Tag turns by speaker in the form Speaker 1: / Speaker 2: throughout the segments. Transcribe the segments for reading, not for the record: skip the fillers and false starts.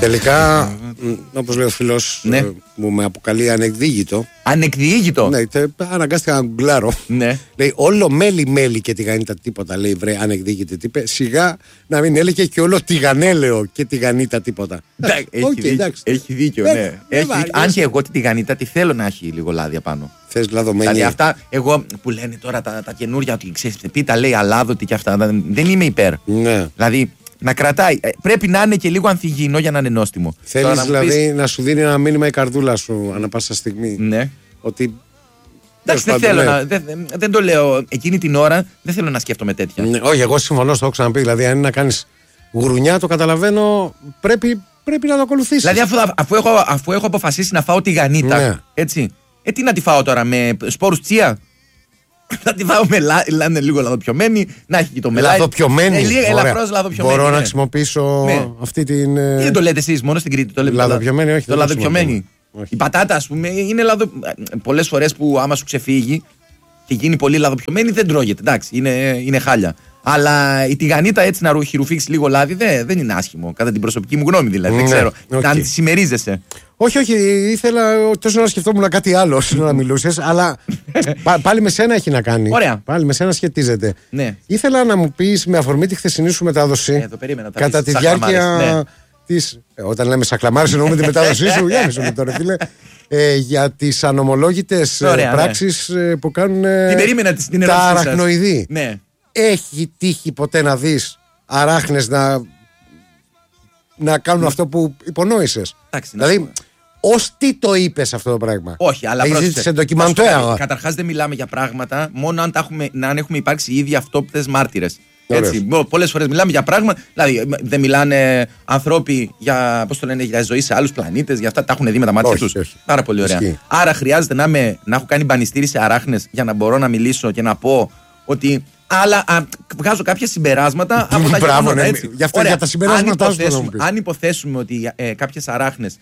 Speaker 1: Τελικά, όπως λέει ο φίλος μου, με αποκαλεί ανεκδίγητο.
Speaker 2: Ανεκδίγητο.
Speaker 1: Ναι, αναγκάστηκα να γκουγκλάρω.
Speaker 2: Ναι.
Speaker 1: Λέει όλο μέλι και τηγανίτα τίποτα. Λέει βρε, ανεκδίγητη τύπε. Σιγά να μην έλεγε και όλο τηγανέλαιο και τηγανίτα τίποτα.
Speaker 2: Έχει δίκιο, ναι. Αν και εγώ τη τηγανίτα τη θέλω να έχει λίγο λάδι απάνω.
Speaker 1: Θες λαδωμένη.
Speaker 2: Δηλαδή αυτά, εγώ που λένε τώρα τα καινούρια, ότι ξέρεις, πίτα λέει αλάδοτη και αυτά. Δεν είμαι υπέρ.
Speaker 1: Ναι.
Speaker 2: Δηλαδή να κρατάει. Πρέπει να είναι και λίγο ανθυγιεινό για να είναι νόστιμο.
Speaker 1: Θέλεις δηλαδή να σου δίνει ένα μήνυμα η καρδούλα σου ανά πάσα στιγμή.
Speaker 2: Ναι.
Speaker 1: Ότι.
Speaker 2: Εντάξει, δεν θέλω να. Δεν το λέω εκείνη την ώρα, δεν θέλω να σκέφτομαι τέτοια.
Speaker 1: Ναι, όχι, εγώ συμφωνώ, στο έχω ξαναπεί. Δηλαδή, αν είναι να κάνεις γουρουνιά, το καταλαβαίνω, πρέπει να το ακολουθήσεις.
Speaker 2: Δηλαδή, αφού έχω αποφασίσει να φάω τηγανίτα. Ναι. Έτσι. Τι να τη φάω τώρα, με σπόρους τσία. Θα τη φάω με λίγο λαδοπιωμένη, να έχει και το μελάι.
Speaker 1: Λαδοπιωμένη.
Speaker 2: Ελαφρώς λαδοπιωμένη.
Speaker 1: Μπορώ να χρησιμοποιήσω αυτή την.
Speaker 2: Δεν το λέτε εσείς, μόνο στην Κρήτη το λέτε.
Speaker 1: Λαδοπιωμένη, όχι.
Speaker 2: Το λαδοπιωμένη. Η πατάτα, ας πούμε, είναι πολλές φορές που άμα σου ξεφύγει και γίνει πολύ λαδοπιωμένη, δεν τρώγεται. Εντάξει, είναι χάλια. Αλλά η τηγανίτα έτσι να χειρουφίξει λίγο λάδι δεν είναι άσχημο. Κατά την προσωπική μου γνώμη δηλαδή. Δεν ξέρω. Αν τη συμμερίζεσαι.
Speaker 1: Όχι, ήθελα τόσο να σκεφτόμουν κάτι άλλο να μιλούσες, αλλά πάλι με σένα έχει να κάνει.
Speaker 2: Ωραία.
Speaker 1: Πάλι με σένα σχετίζεται.
Speaker 2: Ναι.
Speaker 1: Ήθελα να μου πεις με αφορμή τη χθεσινή σου μετάδοση. Κατά τη διάρκεια της. Όταν λέμε σακλαμάρες εννοούμε τη μετάδοσή σου. Για μισό λεπτό, φίλε. Για τις ανομολόγητες πράξεις που κάνουν τα αραχνοειδή.
Speaker 2: Ναι.
Speaker 1: Έχει τύχει ποτέ να δεις αράχνες να κάνουν αυτό που υπονόησες? Δηλαδή, ως τι το είπες αυτό το πράγμα?
Speaker 2: Όχι, αλλά καταρχάς δεν μιλάμε για πράγματα μόνο αν έχουμε υπάρξει ήδη αυτόπτες μάρτυρες. Πολλές φορές μιλάμε για πράγματα. Δηλαδή, δεν μιλάνε ανθρώποι για, πώς το λένε, για ζωή σε άλλους πλανήτες, για αυτά τα έχουν δει με τα μάτια τους. Πάρα πολύ ωραία. Άρα χρειάζεται να έχω κάνει μπανιστήρι σε αράχνες για να μπορώ να μιλήσω και να πω ότι. Αλλά βγάζω κάποια συμπεράσματα από τα γεγονότα, έτσι.
Speaker 1: Για τα συμπεράσματά σου.
Speaker 2: Αν υποθέσουμε ότι κάποιες αράχνες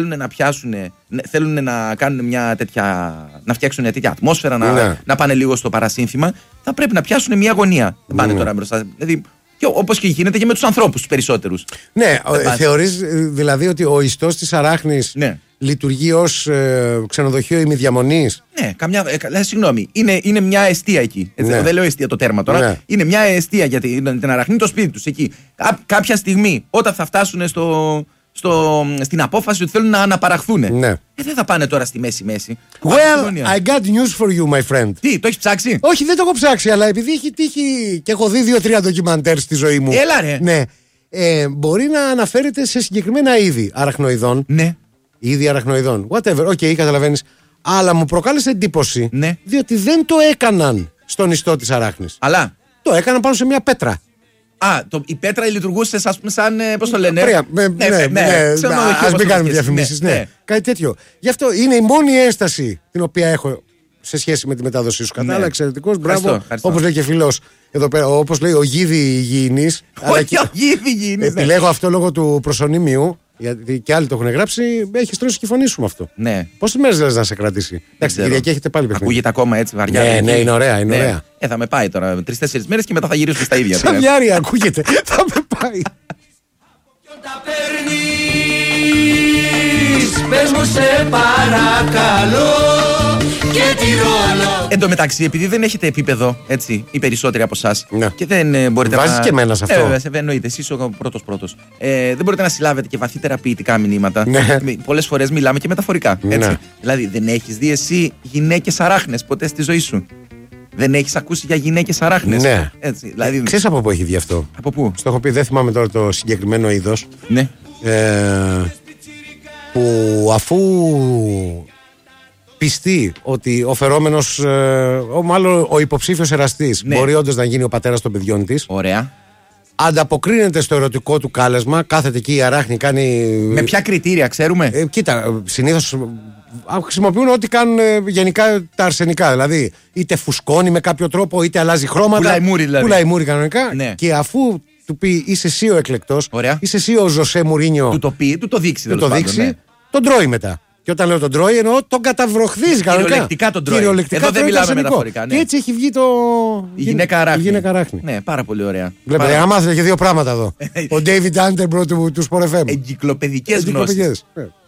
Speaker 2: θέλουν να κάνουν να φτιάξουν μια τέτοια ατμόσφαιρα, να πάνε λίγο στο παρασύνθημα, θα πρέπει να πιάσουν μια γωνία. Δεν πάνε τώρα μπροστά. Δηλαδή, όπως και γίνεται και με τους ανθρώπους τους περισσότερους. Ναι,
Speaker 1: θεωρείς δηλαδή ότι ο ιστός της αράχνης λειτουργεί ως ξενοδοχείο ημιδιαμονής?
Speaker 2: Ναι, συγγνώμη. Είναι μια εστία εκεί. Δεν λέω εστία το τέρμα τώρα. Ναι. Είναι μια εστία για την αραχνή, το σπίτι τους εκεί. Κάποια στιγμή, όταν θα φτάσουν στην απόφαση ότι θέλουν να αναπαραχθούν.
Speaker 1: Ναι.
Speaker 2: Δεν θα πάνε τώρα στη μέση.
Speaker 1: Well, I got news for you, my friend.
Speaker 2: Τι, το έχεις ψάξει?
Speaker 1: Όχι, δεν το έχω ψάξει, αλλά επειδή έχει τύχει και έχω δει 2-3 ντοκιμαντέρ στη ζωή μου.
Speaker 2: Έλα ρε.
Speaker 1: Ναι. Μπορεί να αναφέρεται σε συγκεκριμένα είδη αραχνοειδών.
Speaker 2: Ναι.
Speaker 1: Είδη αραχνοειδών. Whatever, καταλαβαίνεις. Αλλά μου προκάλεσε εντύπωση,
Speaker 2: ναι,
Speaker 1: διότι δεν το έκαναν στον ιστό της αράχνης.
Speaker 2: Αλλά
Speaker 1: το έκαναν πάνω σε μια πέτρα.
Speaker 2: Η πέτρα λειτουργούσε, ας πούμε, σαν. Πώς το λένε?
Speaker 1: Ας μην κάνουμε διαφημίσεις. Ναι. Κάτι τέτοιο. Γι' αυτό είναι η μόνη ένσταση την οποία έχω σε σχέση με τη μετάδοσή σου. Κατάλαβα, εξαιρετικός. Μπράβο. Όπως λέει και φίλος εδώ πέρα, όπως λέει ο Γίδη Υγιεινής.
Speaker 2: Όχι, ο Γίδη Υγιεινής.
Speaker 1: Επιλέγω αυτό λόγω του προσωνύμιου. Γιατί και άλλοι το έχουν γράψει, έχει τρώσει και φωνή σου με αυτό.
Speaker 2: Ναι.
Speaker 1: Πόσες μέρες λες να σε κρατήσει? Εντάξει, την Κυριακή έχετε πάλι παιχνίδι.
Speaker 2: Ακούγεται ακόμα έτσι βαριά.
Speaker 1: Ναι, είναι ωραία. Είναι ωραία.
Speaker 2: Θα με πάει τώρα 3-4 μέρες και μετά θα γυρίσουμε στα ίδια.
Speaker 1: Σαν διάρκεια ακούγεται. Θα με πάει.
Speaker 3: Πες μου σε παρακαλώ και τι ρόλο.
Speaker 2: Εν τω μεταξύ, επειδή δεν έχετε επίπεδο, έτσι, οι περισσότεροι από εσάς, και δεν μπορείτε
Speaker 1: βάζεις και εμένα σε αυτό.
Speaker 2: Βέβαια, εννοείται, εσείς ο πρώτος. Δεν μπορείτε να συλλάβετε και βαθύτερα ποιητικά μηνύματα.
Speaker 1: Ναι.
Speaker 2: Πολλές φορές μιλάμε και μεταφορικά. Έτσι. Ναι. Δηλαδή, δεν έχεις δει εσύ γυναίκες αράχνες ποτέ στη ζωή σου? Δεν έχεις ακούσει για γυναίκες αράχνες?
Speaker 1: Ναι.
Speaker 2: Έτσι, δηλαδή.
Speaker 1: Ξέρεις από πού έχει δει αυτό?
Speaker 2: Από πού?
Speaker 1: Στο έχω πει, δεν θυμάμαι τώρα το συγκεκριμένο είδος.
Speaker 2: Ναι.
Speaker 1: Που αφού πιστεί ότι ο φερόμενος, μάλλον ο υποψήφιος εραστής, ναι, μπορεί όντως να γίνει ο πατέρας των παιδιών της.
Speaker 2: Ωραία.
Speaker 1: Ανταποκρίνεται στο ερωτικό του κάλεσμα, κάθεται εκεί η αράχνη, κάνει.
Speaker 2: Με ποια κριτήρια, ξέρουμε?
Speaker 1: Κοίτα, συνήθως χρησιμοποιούν ό,τι κάνουν γενικά τα αρσενικά. Δηλαδή, είτε φουσκώνει με κάποιο τρόπο, είτε αλλάζει χρώματα. Πουλάει μούρι κανονικά.
Speaker 2: Ναι.
Speaker 1: Και αφού του πει είσαι εσύ ο εκλεκτός, είσαι εσύ ο Ζωσέ Μουρίνιο.
Speaker 2: Του το δείξει.
Speaker 1: Ναι. Τον τρώει μετά. Και όταν λέω τον τρώει, εννοώ τον καταβροχθίζει κανονικά.
Speaker 2: Κυριολεκτικά τον τρώει. Εδώ δεν μιλάμε μεταφορικά.
Speaker 1: Και έτσι έχει βγει
Speaker 2: η γυναίκα αράχνη.
Speaker 1: Ναι,
Speaker 2: πάρα πολύ ωραία.
Speaker 1: Βλέπετε, άμα μάθετε και δύο πράγματα εδώ. Ο David Attenborough του Sport FM.
Speaker 2: Εγκυκλοπαιδικές γνώσεις.